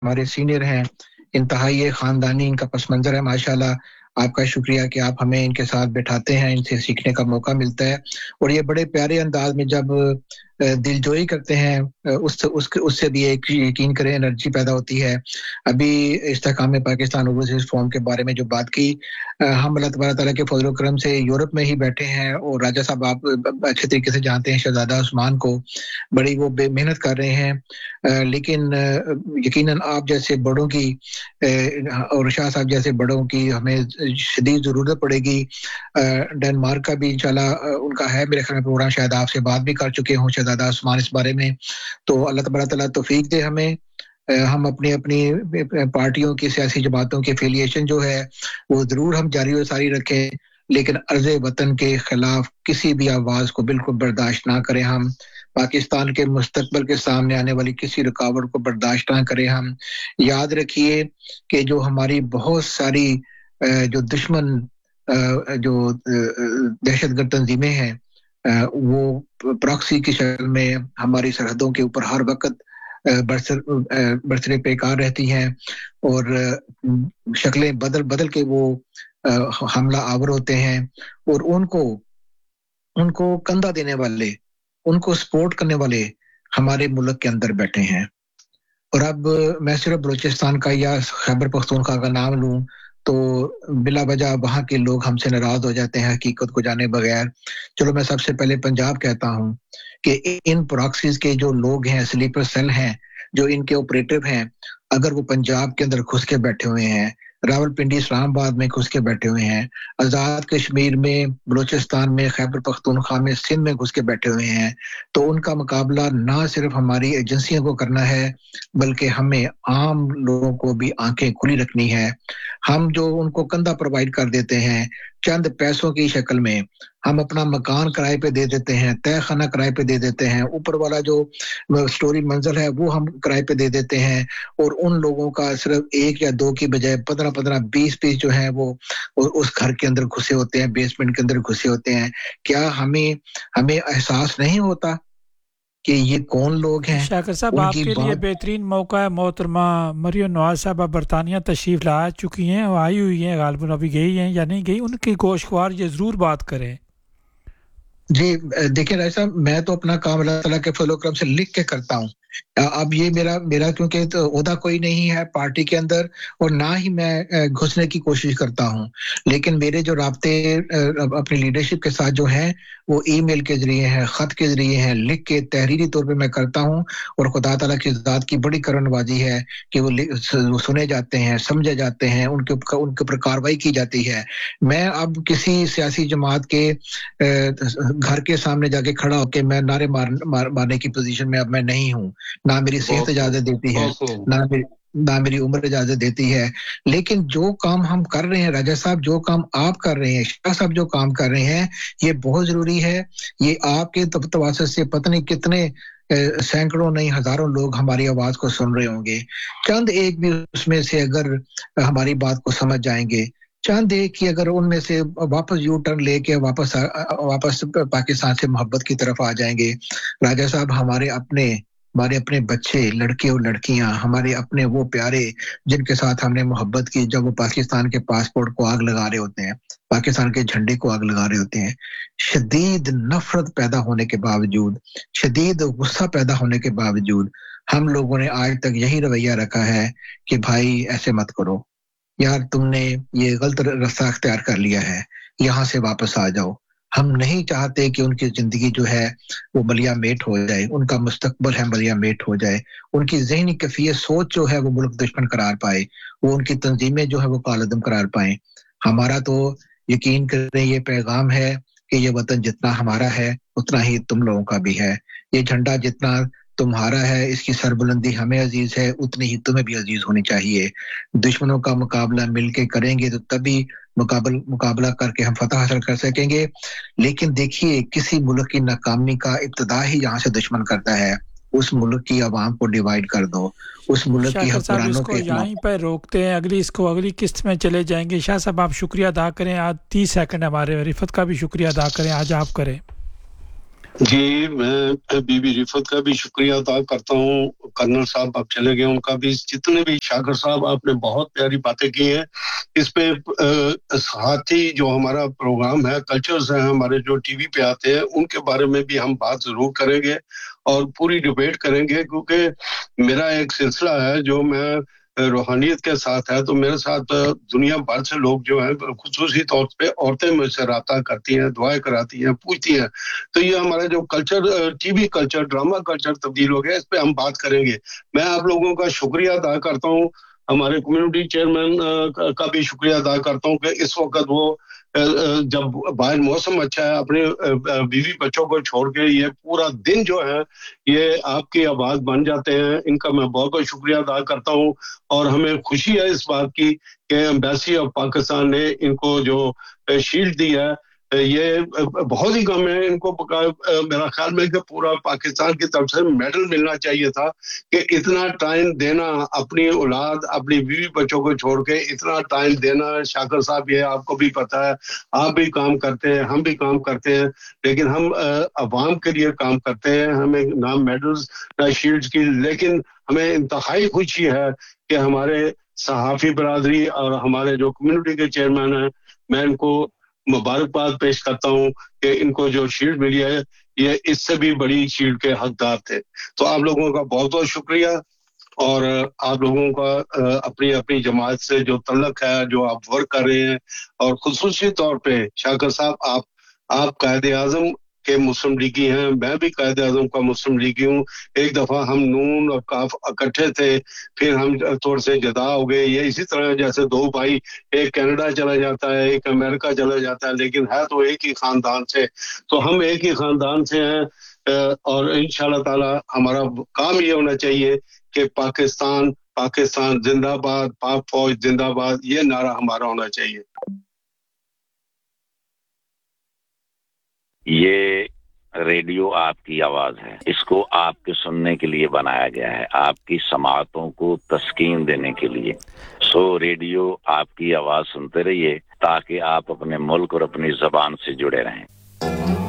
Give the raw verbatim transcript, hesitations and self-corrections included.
हमारे सीनियर हैं, इंतहाई खानदानी इनका पस मंज़र है माशाल्लाह। आपका शुक्रिया कि आप हमें इनके साथ बिठाते हैं, इनसे सीखने का मौका मिलता है और ये बड़े प्यारे अंदाज में जब दिलजोई करते हैं उस उस उससे भी एक यकीन करें एनर्जी पैदा होती है। अभी इस्तेहकाम पाकिस्तान ओवरसीज़ फोरम के बारे में जो बात की, हम अल्लाह तबारक तआला के फज़ल व करम से यूरोप में ही बैठे हैं और राजा साहब आप अच्छे तरीके से जानते हैं शहजादा उस्मान को, बड़ी वो बेमेहनत कर रहे हैं, लेकिन यकीनन आप जैसे बड़ों की और शाह साहब जैसे बड़ों की हमें शदीद ज़रूरत पड़ेगी। डेनमार्क का भी इंशाल्लाह उनका है मेरे ख्याल में प्रोग्राम, शायद आपसे बात भी कर चुके हों शहजादा उस्मान इस बारे में। तो अल्लाह तबारक तआला तौफीक दे हमें, हम अपनी अपनी पार्टियों की सियासी जमातों की एफिलिएशन जो है वो ज़रूर हम जारी और सारी रखें, लेकिन अर्ज़े वतन के खिलाफ किसी भी आवाज़ को बिल्कुल बर्दाश्त ना करें। हम पाकिस्तान के मुस्तकबिल के सामने आने वाली किसी रुकावट को बर्दाश्त ना करें। हम याद रखिए कि जो हमारी बहुत सारी जो दुश्मन जो दहशतगर्द तंजीमें हैं वो प्रॉक्सी की शक्ल में हमारी सरहदों के ऊपर हर वक्त बरसर बरसरे पेकार रहती हैं और शक्लें बदल बदल के वो हमला आवर होते हैं और उनको उनको कंधा देने वाले, उनको सपोर्ट करने वाले हमारे मुल्क के अंदर बैठे हैं। और अब मैं सिर्फ बलूचिस्तान का या खैबर पख्तूनख्वा का नाम लूं तो बिला वजह वहाँ के लोग हमसे नाराज हो जाते हैं हकीकत को जाने बगैर। चलो मैं सबसे पहले पंजाब कहता हूँ कि इन प्रॉक्सीज के जो लोग हैं, स्लीपर सेल हैं, जो इनके ऑपरेटिव हैं, अगर वो पंजाब के अंदर घुस के बैठे हुए हैं, रावलपिंडी इस्लामाबाद में घुस के बैठे हुए हैं, आज़ाद कश्मीर में, बलूचिस्तान में, खैबर पख्तूनख्वा में, सिंध में घुस के बैठे हुए हैं, तो उनका मुकाबला ना सिर्फ हमारी एजेंसियों को करना है बल्कि हमें आम लोगों को भी आंखें खुली रखनी है। हम जो उनको कंधा प्रोवाइड कर देते हैं चंद पैसों की शक्ल में, हम अपना मकान किराए पे दे देते हैं, तय खाना किराए पे दे देते हैं, ऊपर वाला जो स्टोरी मंजिल है वो हम किराए पे दे देते हैं और उन लोगों का सिर्फ एक या दो की बजाय पंद्रह पंद्रह बीस बीस जो है वो उस घर के अंदर घुसे होते हैं, बेसमेंट के अंदर घुसे होते हैं। क्या हमें हमें एहसास नहीं होता कि ये कौन लोग हैं? शाकिर साहब आपके लिए बेहतरीन मौका है। मोहतरमा मरियम नवाज साहब बरतानिया तशरीफ़ ला चुकी हैं और आई हुई हैं, गालिबन अभी गई हैं या नहीं गई, उनकी गोशवार ये ज़रूर बात करें। जी देखिए राय साहब, मैं तो अपना काम अल्लाह ताला के फज़ल व करम से लिख के करता हूँ। अब ये मेरा मेरा क्योंकि तो ओहदा कोई नहीं है पार्टी के अंदर और ना ही मैं घुसने की कोशिश करता हूँ, लेकिन मेरे जो राब्ते अपनी लीडरशिप के साथ जो हैं वो ईमेल के जरिए हैं, खत के जरिए हैं, लिख के तहरीरी तौर पे मैं करता हूँ और खुदा ताला की ज़ात की बड़ी करमनवाजी है कि वो, वो सुने जाते हैं, समझे जाते हैं, उनके उनके ऊपर कार्रवाई की जाती है। मैं अब किसी सियासी जमात के घर के सामने जाके खड़ा होकर मैं नारे मार, मार, मारने की पोजीशन में अब मैं नहीं हूँ, ना मेरी सेहत इजाजत देती है, ना मेरी ना मेरी उम्र इजाजत देती है। लेकिन जो काम हम कर रहे हैं राजा साहब, जो काम आप कर रहे हैं, शाह साहब जो काम कर रहे हैं, ये बहुत जरूरी है। ये आपके तवज्जुह से पता नहीं कितने सैकड़ों नहीं हजारों लोग हमारी आवाज को सुन रहे होंगे। चंद एक भी उसमें से अगर हमारी बात को समझ जाएंगे, चंद एक ही अगर उनमें से वापस यू टर्न लेके वापस वापस पाकिस्तान से मोहब्बत की तरफ आ जाएंगे। राजा साहब, हमारे अपने हमारे अपने बच्चे, लड़के और लड़कियां, हमारे अपने वो प्यारे जिनके साथ हमने मोहब्बत की, जब वो पाकिस्तान के पासपोर्ट को आग लगा रहे होते हैं, पाकिस्तान के झंडे को आग लगा रहे होते हैं, शदीद नफरत पैदा होने के बावजूद, शदीद गुस्सा पैदा होने के बावजूद हम लोगों ने आज तक यही रवैया रखा है कि भाई ऐसे मत करो यार, तुमने ये गलत रास्ता अख्तियार कर लिया है, यहाँ से वापस आ जाओ। हम नहीं चाहते कि उनकी जिंदगी जो है वो बलिया मेट हो जाए, उनका मुस्तकबिल है बलिया मेट हो जाए, उनकी ज़हनी कैफियत सोच जो है वो मुल्क दुश्मन करार पाए, वो उनकी तंजीमें जो है वो कालदम करार पाए। हमारा तो यकीन करें ये पैगाम है कि ये वतन जितना हमारा है उतना ही तुम लोगों का भी है, ये झंडा जितना तुम्हारा है, इसकी सरबुलंदी हमें अजीज है, उतनी ही तुम्हें भी अजीज होनी चाहिए। दुश्मनों का मुकाबला मिलके करेंगे तो तभी मुकाबल मुकाबला करके हम फतह हासिल कर सकेंगे। लेकिन देखिए, किसी मुल्क की नाकामी का इब्तिदा ही यहाँ से दुश्मन करता है। उस मुल्क की आवाम को डिवाइड कर दो, उस मुल्क की हुक्मरानों के यहीं पर रोकते हैं, अगली इसको अगली किस्त में चले जाएंगे। शाह साहब आप शुक्रिया अदा करें, आज तीस सेकंड हमारे, रिफत का भी शुक्रिया अदा करें, आज आप करें। जी, मैं बीबी रिफत का भी शुक्रिया अदा करता हूँ। कर्नल साहब अब चले गए, उनका भी, जितने भी शाकिर साहब आपने बहुत प्यारी बातें की हैं। इस पे साथ ही जो हमारा प्रोग्राम है, कल्चर्स हैं हमारे जो टीवी पे आते हैं, उनके बारे में भी हम बात ज़रूर करेंगे और पूरी डिबेट करेंगे, क्योंकि मेरा एक सिलसिला है जो मैं रूहानियत के साथ है, तो मेरे साथ दुनिया भर से लोग जो हैं खुसूसी तौर पे औरतें मुझसे राब्ता करती हैं, दुआएं कराती हैं, पूछती हैं। तो ये हमारा जो culture, TV culture, drama culture तब्दील हो गया, इस पे हम बात करेंगे। मैं आप लोगों का शुक्रिया अदा करता हूँ, हमारे कम्युनिटी चेयरमैन का भी शुक्रिया अदा करता हूँ कि इस वक्त वो जब बाहर मौसम अच्छा है, अपने बीवी बच्चों को छोड़ के ये पूरा दिन जो है ये आपकी आवाज बन जाते हैं। इनका मैं बहुत बहुत शुक्रिया अदा करता हूँ और हमें खुशी है इस बात की कि एम्बेसी ऑफ पाकिस्तान ने इनको जो शील्ड दी है, ये बहुत ही कम है। इनको मेरा ख्याल में कि पूरा पाकिस्तान की तरफ से मेडल मिलना चाहिए था कि इतना टाइम देना, अपनी औलाद, अपनी बीवी बच्चों को छोड़ के इतना टाइम देना। शाकिर साहब, ये आपको भी पता है, आप भी काम करते हैं, हम भी काम करते हैं, लेकिन हम अवाम के लिए काम करते हैं। हमें ना मेडल्स ना शील्ड्स की, लेकिन हमें इंतहाई खुशी है कि हमारे सहाफ़ी बरादरी और हमारे जो कम्युनिटी के चेयरमैन हैं, मैं इनको मुबारकबाद पेश करता हूँ कि इनको जो शील्ड मिली है ये इससे भी बड़ी शील्ड के हकदार थे। तो आप लोगों का बहुत बहुत शुक्रिया और आप लोगों का अपनी अपनी जमात से जो तल्लक है, जो आप वर्क कर रहे हैं, और खुसूसी तौर पे शाकिर साहब, आप आप कायदे आज़म के मुस्लिम लीगी हैं, मैं भी कायदे आज़म का मुस्लिम लीगी हूँ। एक दफा हम नून और काफ इकट्ठे थे, फिर हम थोड़े से जुदा हो गए। ये इसी तरह जैसे दो भाई, एक कनाडा चला जाता है, एक अमेरिका चला जाता है, लेकिन है तो एक ही खानदान से। तो हम एक ही खानदान से हैं और इंशाल्लाह ताला हमारा काम ये होना चाहिए कि पाकिस्तान पाकिस्तान जिंदाबाद, पाक फौज जिंदाबाद, ये नारा हमारा होना चाहिए। ये रेडियो आपकी आवाज है, इसको आपके सुनने के लिए बनाया गया है, आपकी समाअतों को तस्कीन देने के लिए। सो रेडियो आपकी आवाज सुनते रहिए ताकि आप अपने मुल्क और अपनी ज़बान से जुड़े रहें।